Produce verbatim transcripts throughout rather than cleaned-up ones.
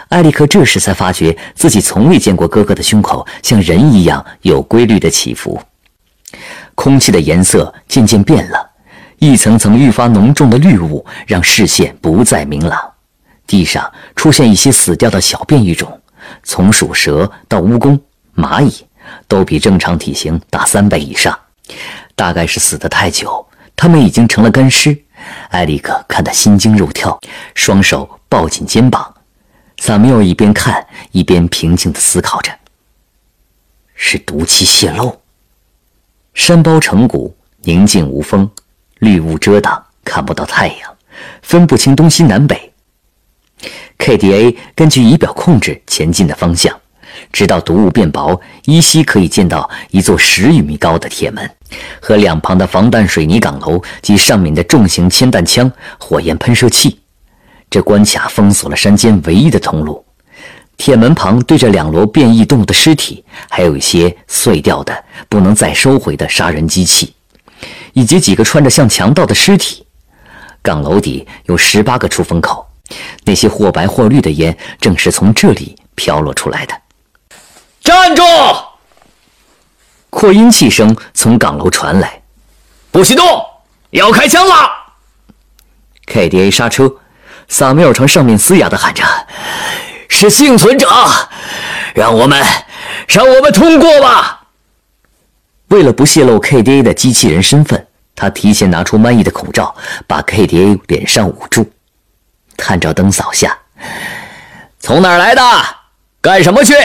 艾利克这时才发觉自己从未见过哥哥的胸口像人一样有规律的起伏。空气的颜色渐渐变了，一层层愈发浓重的绿雾让视线不再明朗。地上出现一些死掉的小变异种，从鼠蛇到蜈蚣、蚂蚁，都比正常体型大三倍以上。大概是死得太久，它们已经成了干尸。艾利克看得心惊肉跳，双手抱紧肩膀。萨缪尔一边看一边平静地思考着，是毒气泄漏。山包成谷，宁静无风，绿雾遮挡，看不到太阳，分不清东西南北。 K D A 根据仪表控制前进的方向，直到毒雾变薄，依稀可以见到一座十余米高的铁门，和两旁的防弹水泥岗楼及上面的重型铅弹枪、火焰喷射器。这关卡封锁了山间唯一的通路。铁门旁堆着两摞变异动物的尸体，还有一些碎掉的不能再收回的杀人机器，以及几个穿着像强盗的尸体。岗楼底有十八个出风口，那些或白或绿的烟正是从这里飘落出来的。 站住！ 扩音器声从岗楼传来。 不许动！要开枪了 ！K D A 刹车。萨缪尔朝上面嘶哑地喊着：“ 是幸存者，让我们，让我们通过吧！” 为了不泄露 K D A 的机器人身份，他提前拿出满意的口罩，把 K D A 脸上捂住。探照灯扫下， 从哪儿来的？干什么去？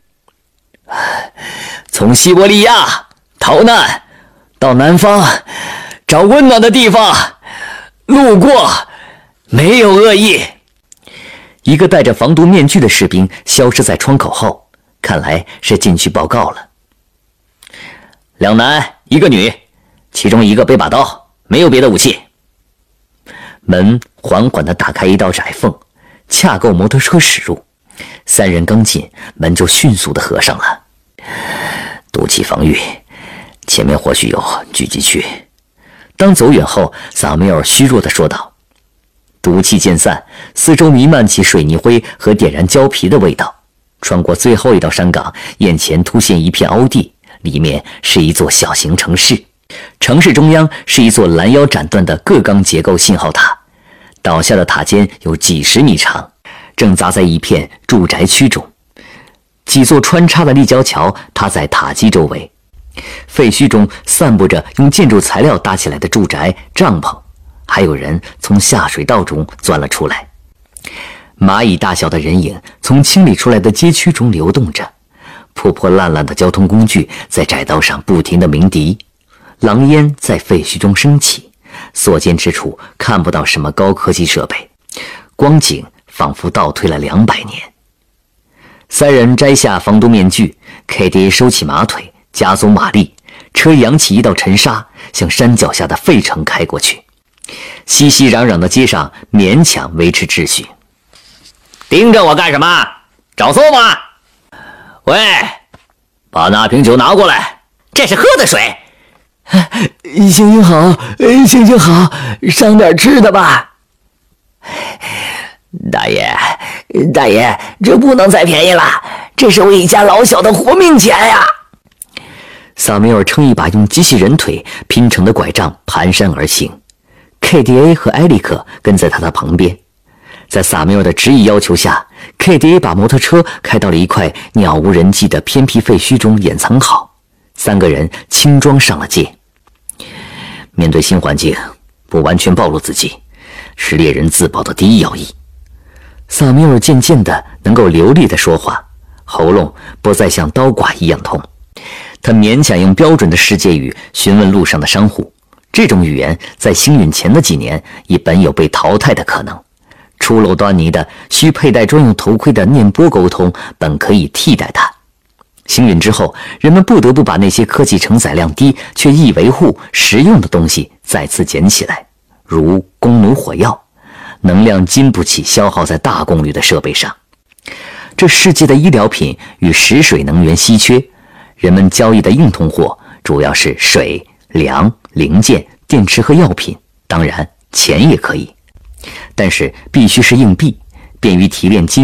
从西伯利亚逃难，到南方找温暖的地方，路过。没有恶意。一个戴着防毒面具的士兵消失在窗口后，看来是进去报告了。两男一个女，其中一个背把刀，没有别的武器。门缓缓地打开一道窄缝，恰够摩托车驶入。三人刚进，门就迅速地合上了。毒气防御，前面或许有狙击区。当走远后，萨缪尔虚弱地说道。毒气渐散，四周弥漫起水泥灰和点燃胶皮的味道。穿过最后一道山岗，眼前突现一片凹地，里面是一座小型城市。城市中央是一座拦腰斩断的各钢结构信号塔，倒下的塔尖有几十米长，正砸在一片住宅区中。几座穿插的立交桥塌在塔基周围，废墟中散布着用建筑材料搭起来的住宅、帐篷。还有人从下水道中钻了出来，蚂蚁大小的人影从清理出来的街区中流动着，破破烂烂的交通工具在窄道上不停地鸣笛，狼烟在废墟中升起，所见之处看不到什么高科技设备，光景仿佛倒退了两百年。三人摘下防毒面具 ，K D A 收起马腿，加足马力，车扬起一道尘沙，向山脚下的废城开过去。熙熙攘攘的街上勉强维持秩序。 盯着我干什么？找错吗？喂，把那瓶酒拿过来，这是喝的水。 行行好，行行好，上点吃的吧。大爷，大爷，这不能再便宜了，这是我一家老小的活命钱呀！ 萨缪尔撑一把用机器人腿拼成的拐杖蹒跚而行。K D A 和埃利克跟在他的旁边，在萨缪尔的执意要求下 ，K D A 把摩托车开到了一块鸟无人迹的偏僻废墟中掩藏好。三个人轻装上了街。面对新环境，不完全暴露自己，是猎人自保的第一要义。萨缪尔渐渐地能够流利地说话，喉咙不再像刀剐一样痛。他勉强用标准的世界语询问路上的商户。这种语言在星陨前的几年已本有被淘汰的可能，初露端倪的需佩戴专用头盔的念波沟通本可以替代它。星陨之后，人们不得不把那些科技承载量低却易维护、实用的东西再次捡起来，如弓弩火药，能量经不起消耗在大功率的设备上。这世界的医疗品与食水能源稀缺，人们交易的硬通货主要是水、粮、零件、电池和药品，当然钱也可以，但是必须是硬币，便于提炼金